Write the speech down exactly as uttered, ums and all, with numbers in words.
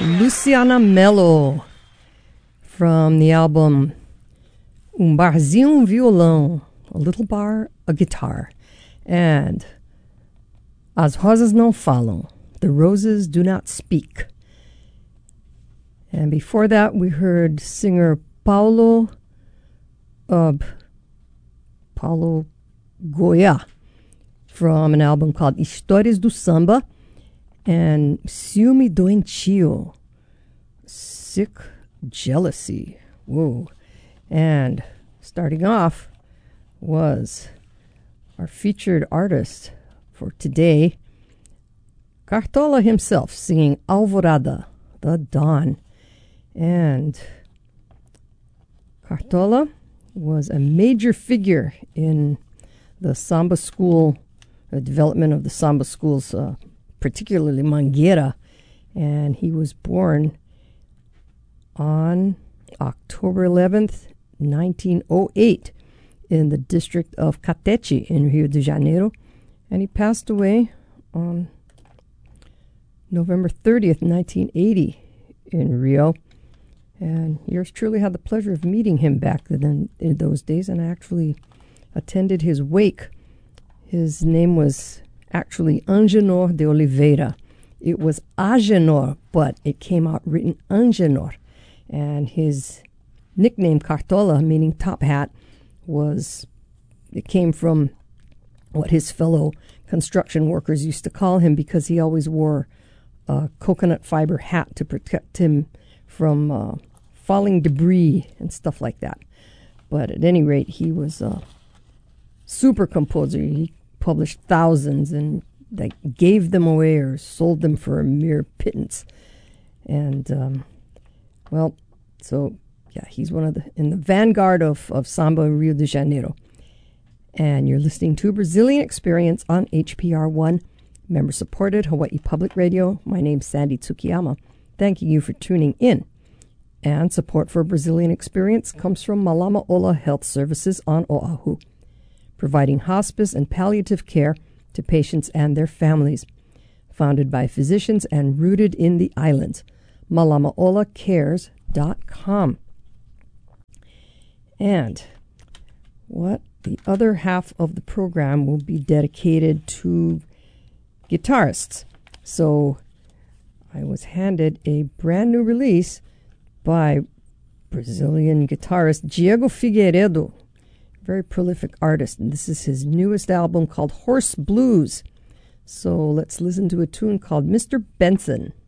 Luciana Mello from the album Um Barzinho, um Violão, a little bar, a guitar, and As Rosas Não Falam, The Roses Do Not Speak. And before that, we heard singer Paulo uh, Paulo Goya from an album called Histórias do Samba, and Ciúme Doentio, Sick Jealousy. Whoa. And starting off was our featured artist for today, Cartola himself, singing Alvorada, the Dawn. And Cartola was a major figure in the samba school, the development of the samba schools, uh, particularly Mangueira. And he was born on October eleventh, nineteen oh eight, in the district of Catete in Rio de Janeiro. And he passed away on November thirtieth, nineteen eighty in Rio. And yours truly had the pleasure of meeting him back then in those days, and I actually attended his wake. His name was actually Angenor de Oliveira. It was Agenor, but it came out written Angenor. And his nickname, Cartola, meaning top hat, was, it came from what his fellow construction workers used to call him, because he always wore a coconut fiber hat to protect him from uh, falling debris and stuff like that. But at any rate, he was a super composer. He published thousands and like gave them away or sold them for a mere pittance. And um, well, so yeah, he's one of the in the vanguard of, of samba in Rio de Janeiro. And you're listening to Brazilian Experience on H P R one, member-supported Hawaii Public Radio. My name's Sandy Tsukiyama. Thanking you for tuning in. And support for Brazilian Experience comes from Malama Ola Health Services on Oahu, providing hospice and palliative care to patients and their families. Founded by physicians and rooted in the islands. malama ola cares dot com. And what the other half of the program will be dedicated to guitarists. So I was handed a brand new release by Brazilian guitarist Diego Figueiredo, very prolific artist, and this is his newest album called Horse Blues. So let's listen to a tune called Mister Benson.